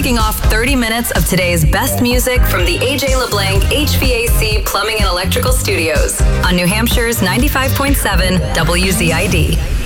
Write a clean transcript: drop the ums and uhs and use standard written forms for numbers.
kicking off 30 minutes of today's best music from the AJ LeBlanc HVAC Plumbing and Electrical Studios on New Hampshire's 95.7 WZID.